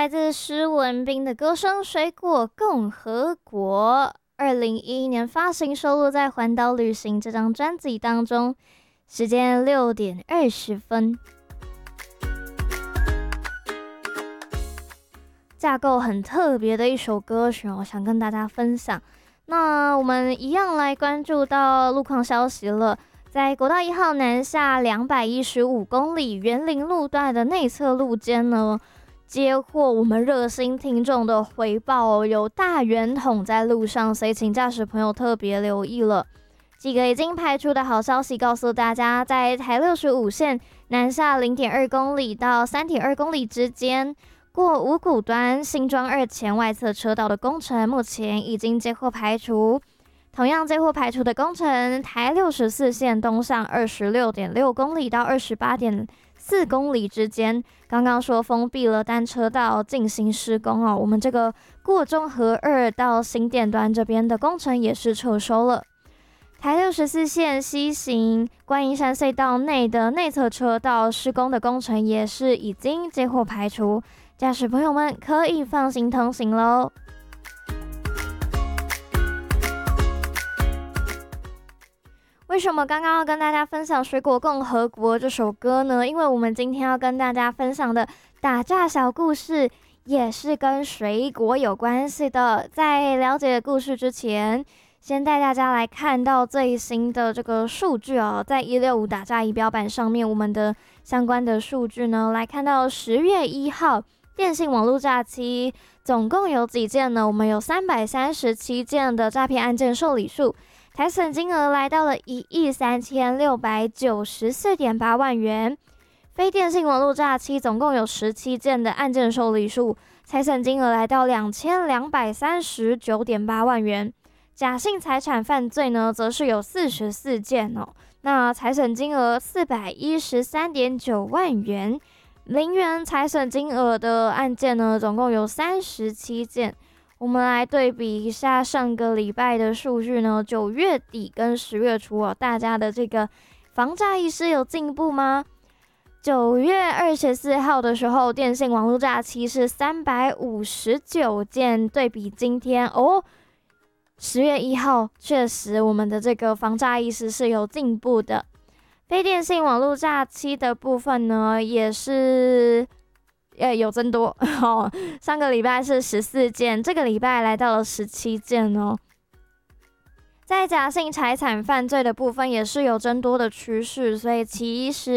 来自施文彬的歌声《水果共和国》，2011年发行，收录在《环岛旅行》这张专辑当中。时间6:20。架构很特别的一首歌曲，我想跟大家分享。那我们一样来关注到路况消息了。在国道1号南下215公里园林路段的内侧路肩呢，接获我们热心听众的回报有大圆筒在路上，所以请驾驶朋友特别留意了。几个已经排除的好消息告诉大家，在台65线南下0.2公里到3.2公里之间，过五股端新庄2前外侧车道的工程目前已经接获排除。同样接获排除的工程，台64线东向26.6公里到28.4公里之间，刚刚说封闭了单车道进行施工哦。我们这个过中和2到新店端这边的工程也是撤收了。台64线西行观音山隧道内的内侧车道施工的工程也是已经接获排除，驾驶朋友们可以放心通行咯。为什么刚刚要跟大家分享《水果共和国》这首歌呢？因为我们今天要跟大家分享的打诈小故事也是跟水果有关系的。在了解故事之前，先带大家来看到最新的这个数据哦。在165打诈仪表板上面，我们的相关的数据呢，来看到10月1号电信网络诈欺总共有几件呢？我们有337件的诈骗案件受理数，台损金额来到了13694.8万元。非电信网络诈欺总共有17件的案件受理数，财损金额来到2239.8万元。假性财产犯罪呢，则是有44件哦，那财损金额413.9万元。零元财损金额的案件呢，总共有37件。我们来对比一下上个礼拜的数据呢，9月底跟10月初哦，大家的这个防诈意识有进步吗？9月24号的时候，电信网络诈欺是359件，对比今天哦，10月1号确实我们的这个防诈意识是有进步的。非电信网络诈欺的部分呢，也是有增多哦。上个礼拜是14件，这个礼拜来到了17件哦。在假性财产犯罪的部分也是有增多的趋势，所以其实